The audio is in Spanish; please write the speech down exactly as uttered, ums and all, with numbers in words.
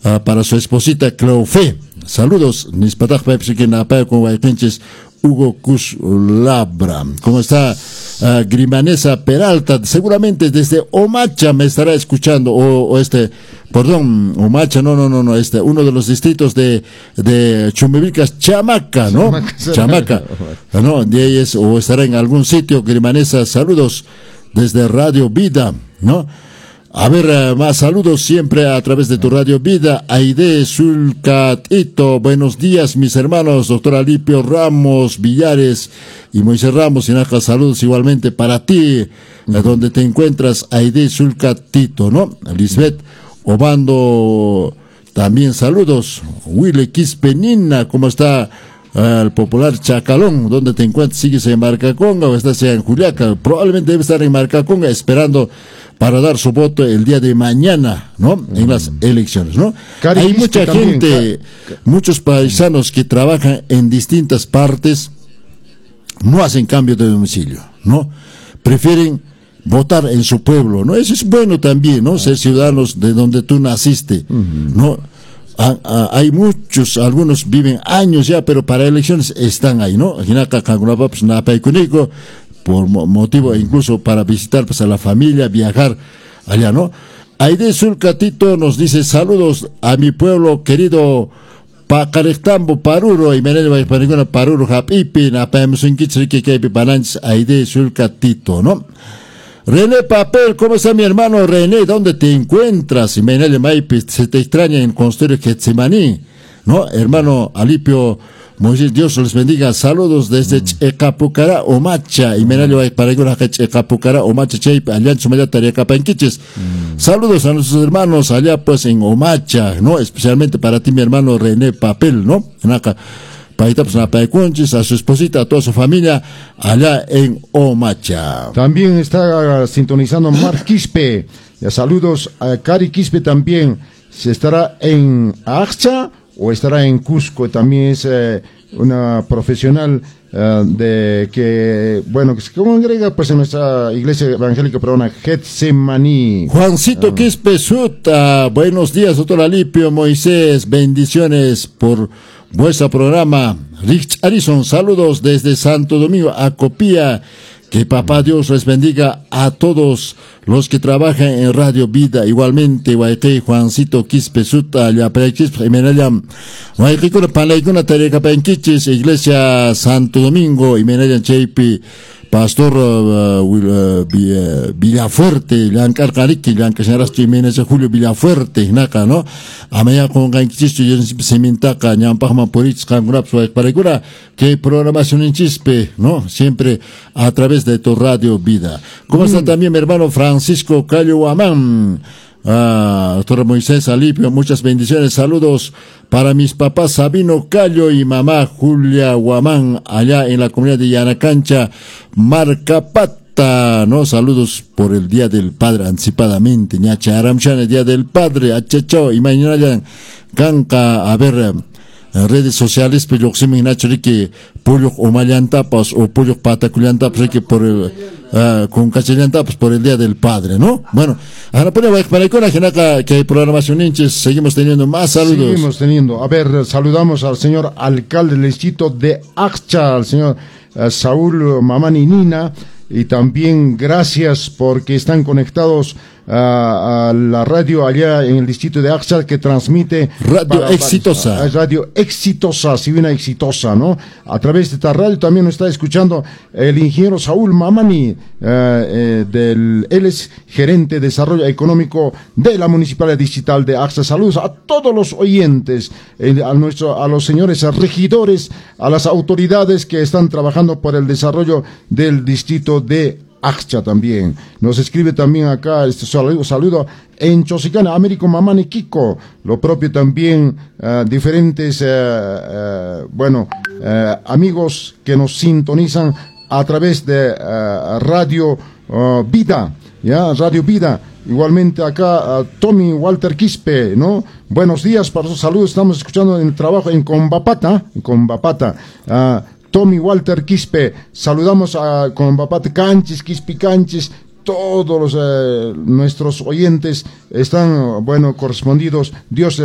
uh, para su esposita Cleofe. Saludos, Nispataj Pepsi, Napaya con Guayquinches, Hugo Cus Labra. ¿Cómo está uh, Grimanesa Peralta? Seguramente desde Omacha me estará escuchando, o, o este, perdón, Omacha, no, no, no, no, este, uno de los distritos de, de Chumbivicas, Chamaca, ¿no? Chamaca, Chamaca, ¿no? De ahí es, o estará en algún sitio, Grimanesa, saludos desde Radio Vida, ¿no? A ver, uh, más saludos siempre a través de tu Radio Vida. Aide Zulcatito, buenos días mis hermanos, doctor Alipio Ramos Villares y Moisés Ramos, y Naja, saludos igualmente para ti, uh-huh. donde te encuentras, Aide Zulcatito, ¿no? Lisbeth Obando, también saludos. Willy Quispenina, ¿cómo está? Uh, el popular Chacalón, donde te encuentras, sigues en Marcaconga o estás en Juliaca, probablemente debe estar en Marcaconga esperando para dar su voto el día de mañana, ¿no? Mm. En las elecciones, ¿no? Cari, hay mucha gente, Car... muchos paisanos que trabajan en distintas partes, no hacen cambio de domicilio, ¿no? Prefieren votar en su pueblo, ¿no? Eso es bueno también, ¿no? Ah. Ser ciudadanos de donde tú naciste, mm-hmm. ¿no? Ah, ah, hay muchos, algunos viven años ya, pero para elecciones están ahí, ¿no? Por motivo incluso para visitar pues a la familia, viajar allá, ¿no? Aide Zulcatito nos dice saludos a mi pueblo querido Pacarectambo Paruro y Menele Parigona Paruro Hapipi Napaemsunkichrique Kepi Bananch Aide Zulcatito, ¿no? René Papel, ¿cómo está mi hermano René? ¿Dónde te encuentras? Y Menele Maipi, se te extraña en Constello Getsemaní, ¿no? Hermano Alipio Moisés, Dios les bendiga. Saludos desde Checapucara, Omacha. Y Menele Parigona Checapucara, Omacha, Cheip, allá en Sumaya Tariacapanquiches. Saludos a nuestros hermanos allá pues en Omacha, ¿no? Especialmente para ti mi hermano René Papel, ¿no? En acá. A su esposita, a toda su familia allá en Omacha. También está sintonizando Mar Quispe. Saludos a Cari Quispe también. ¿Se estará en Axcha o estará en Cusco? También es eh, una profesional eh, de que, bueno, que se congrega pues en nuestra iglesia evangélica peruana Getsemaní. Juancito uh. Quispe Suta, buenos días, doctor Alipio, Moisés, bendiciones por vuestro programa. Rich Arison, saludos desde Santo Domingo, Acopía. Que papá Dios les bendiga a todos los que trabajan en Radio Vida. Igualmente, Guayque, Juancito Quispesuta, Yaprequis, Imenayam, Guayque, Panaicuna, Tareca Penquiches, Iglesia Santo Domingo, Imenayam Cheipi, Pastor uh, uh, Villafuerte, Lancar Cariqui, Lancar Señoras Jiménez, Julio Villafuerte, Naca, ¿no? Amaya con Ganquichisto, Semintaca, Ñampajma Porich, Cangrap, Paregura, que programación en Chispe, ¿no? Siempre a través de tu Radio Vida. ¿Cómo mm. está también mi hermano Francisco Cayo Guamán? Ah, doctor Moisés Alipio, muchas bendiciones, saludos para mis papás Sabino Callo y mamá Julia Guamán, allá en la comunidad de Yanacancha, Marcapata, ¿no? Saludos por el Día del Padre, anticipadamente, ñacha Aramchan, el Día del Padre, achachao, y mañana ya, ganca, a ver, en redes sociales, pero yo me nacho que pollo o malantapas o pollo pataculiantapas que por el uh, con cachelantapas por el Día del Padre, ¿no? Bueno, ahora ponemos para icona que hay programación hinches, seguimos teniendo más saludos. Seguimos teniendo. A ver, saludamos al señor alcalde del distrito de Axcha, al señor uh, Saúl Mamani Nina, y también gracias porque están conectados a, a la radio allá en el distrito de Axcha que transmite Radio para, Exitosa para, Radio Exitosa, si bien exitosa, ¿no? A través de esta radio también nos está escuchando el ingeniero Saúl Mamani, eh, eh, del, él es gerente de desarrollo económico de la Municipalidad Distrital de Axcha. Saludos a todos los oyentes, eh, a, nuestro, a los señores regidores, a las autoridades que están trabajando por el desarrollo del distrito de Axcha también. Nos escribe también acá este saludo, saludo en Chosicana, Américo Mamani Kiko. Lo propio también uh, diferentes, uh, uh, bueno, uh, amigos que nos sintonizan a través de uh, Radio uh, Vida, ya, Radio Vida. Igualmente acá uh, Tommy Walter Quispe, ¿no? Buenos días, para sus saludos. Estamos escuchando en el trabajo en Combapata, en Combapata. Uh, Tommy Walter Quispe, saludamos a Combapata Canchis, Quispi Canchis, todos los, eh, nuestros oyentes están, bueno, correspondidos. Dios